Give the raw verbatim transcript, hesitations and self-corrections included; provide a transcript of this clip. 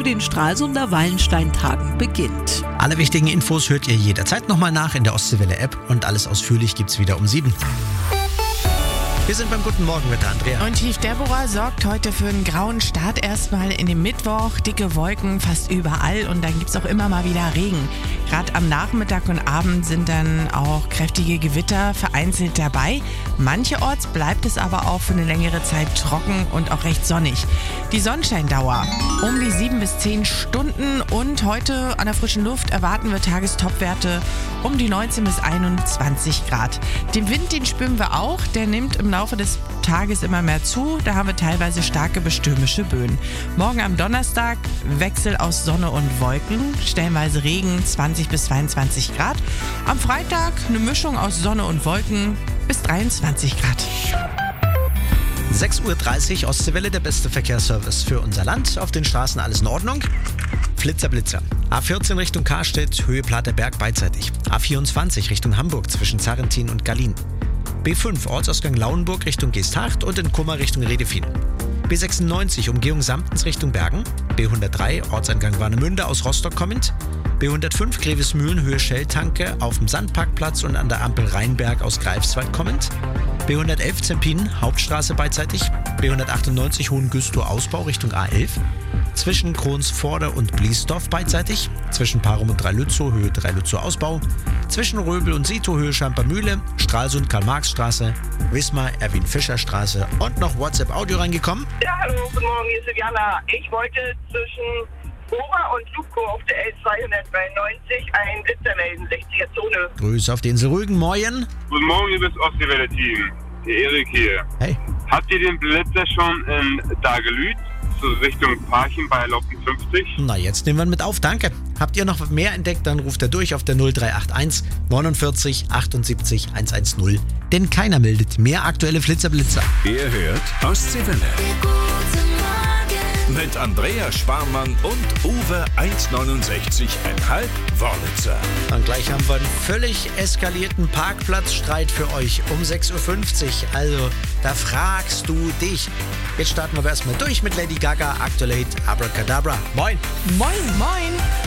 den Stralsunder Wallensteintagen beginnt. Alle wichtigen Infos hört ihr jederzeit nochmal nach in der Ostseewelle-App und alles ausführlich gibt's wieder um sieben. Wir sind beim Guten Morgenwetter, Andrea. Und Tief Deborah sorgt heute für einen grauen Start erstmal in den Mittwoch. Dicke Wolken fast überall und dann gibt es auch immer mal wieder Regen. Gerade am Nachmittag und Abend sind dann auch kräftige Gewitter vereinzelt dabei. Mancherorts bleibt es aber auch für eine längere Zeit trocken und auch recht sonnig. Die Sonnenscheindauer um die sieben bis zehn Stunden und heute an der frischen Luft erwarten wir Tagestopwerte um die neunzehn bis einundzwanzig Grad. Den Wind, den spüren wir auch, der nimmt im Laufe des Tages immer mehr zu. Da haben wir teilweise starke bis stürmische Böen. Morgen am Donnerstag Wechsel aus Sonne und Wolken, stellenweise Regen, zwanzig bis zweiundzwanzig Grad. Am Freitag eine Mischung aus Sonne und Wolken bis dreiundzwanzig Grad. sechs Uhr dreißig, Ostseewelle, der beste Verkehrsservice für unser Land. Auf den Straßen alles in Ordnung. Flitzer, Blitzer. A vierzehn Richtung Karstedt, Höhe Platerberg beidseitig. A vierundzwanzig Richtung Hamburg zwischen Zarrentin und Gallien. B fünf Ortsausgang Lauenburg Richtung Geesthacht und in Kummer Richtung Redefin. B sechsundneunzig Umgehung Samtens Richtung Bergen. B hundertdrei Ortseingang Warnemünde aus Rostock kommend. B hundertfünf Grevesmühlen Höhe Shelltanke auf dem Sandparkplatz und an der Ampel Rheinberg aus Greifswald kommend. B hundertelf Zempin Hauptstraße beidseitig. B hundertachtundneunzig Hohengüstrow Ausbau Richtung A elf. Zwischen Kronsvorder und Bliesdorf beidseitig. Zwischen Parum und Dreilützow Höhe Dreilützow Ausbau. Zwischen Röbel und Sito Höhe Schampermühle. Stralsund Karl-Marx-Straße. Wismar Erwin-Fischer-Straße. Und noch WhatsApp-Audio reingekommen. Ja, hallo, guten Morgen, hier ist Silviana. Ich wollte zwischen Bora und Lubko auf der L zweihundertdreiundneunzig einen Blitzer melden, sechziger Zone. Grüße auf den Insel Rügen, moin. Guten Morgen, liebes Ostseewelle-Team. Der Erik hier. Hey. Habt ihr den Blitzer schon in Dagelüt, so Richtung Parchim bei Locken fünfzig? Na, jetzt nehmen wir ihn mit auf, danke. Habt ihr noch mehr entdeckt, dann ruft er durch auf der null drei acht eins neunundvierzig achtundsiebzig hundertzehn. Denn keiner meldet mehr aktuelle Flitzerblitzer. Ihr hört Ostseewelle. Mit Andrea Sparmann und Uwe eins neunundsechzig Komma fünf Wörlitzer. Und gleich haben wir einen völlig eskalierten Parkplatzstreit für euch um sechs Uhr fünfzig. Also, da fragst du dich. Jetzt starten wir aber erstmal durch mit Lady Gaga, aktuelle Hit Abracadabra. Moin! Moin, moin!